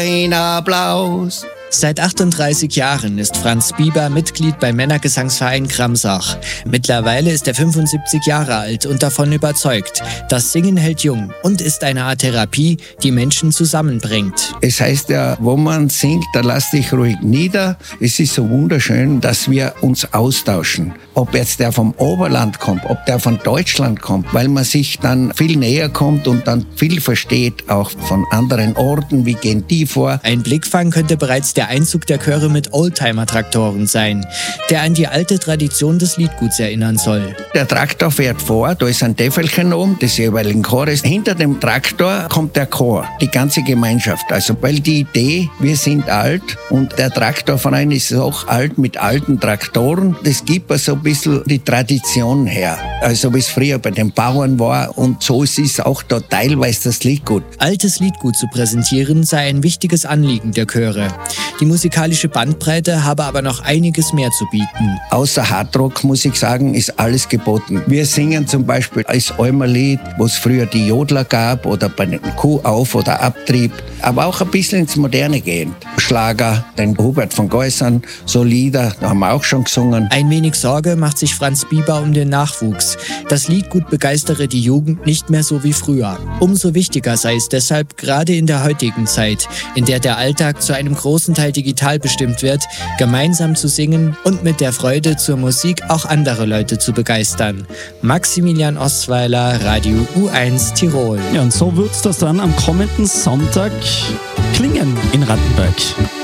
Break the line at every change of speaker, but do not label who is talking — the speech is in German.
Ein Applaus.
Seit 38 Jahren ist Franz Bieber Mitglied beim Männergesangsverein Kramsach. Mittlerweile ist er 75 Jahre alt und davon überzeugt, das Singen hält jung und ist eine Art Therapie, die Menschen zusammenbringt.
Es heißt ja, wo man singt, da lass dich ruhig nieder. Es ist so wunderschön, dass wir uns austauschen. Ob jetzt der vom Oberland kommt, ob der von Deutschland kommt, weil man sich dann viel näher kommt und dann viel versteht, auch von anderen Orten, wie gehen die vor.
Ein Blickfang könnte bereits der Einzug der Chöre mit Oldtimer-Traktoren sein, der an die alte Tradition des Liedguts erinnern soll.
Der Traktor fährt vor, da ist ein Täfelchen oben des jeweiligen Chores. Hinter dem Traktor kommt der Chor, die ganze Gemeinschaft. Also weil die Idee, wir sind alt und der Traktorverein ist auch alt mit alten Traktoren. Das gibt so ein bisschen die Tradition her. Also wie es früher bei den Bauern war und so ist es auch da teilweise das Liedgut.
Altes Liedgut zu präsentieren sei ein wichtiges Anliegen der Chöre. Die musikalische Bandbreite habe aber noch einiges mehr zu bieten.
Außer Hardrock, muss ich sagen, ist alles geboten. Wir singen zum Beispiel als Almerlied, wo es früher die Jodler gab oder bei den Kuhauf- oder Abtrieb, aber auch ein bisschen ins Moderne gehen. Schlager, den Hubert von Geusern, so Lieder, da haben wir auch schon gesungen.
Ein wenig Sorge macht sich Franz Bieber um den Nachwuchs. Das Liedgut begeistere die Jugend nicht mehr so wie früher. Umso wichtiger sei es deshalb, gerade in der heutigen Zeit, in der der Alltag zu einem großen Teil digital bestimmt wird, gemeinsam zu singen und mit der Freude zur Musik auch andere Leute zu begeistern. Maximilian Ostweiler, Radio U1 Tirol.
Ja, und so wird das dann am kommenden Sonntag klingen in Rattenberg.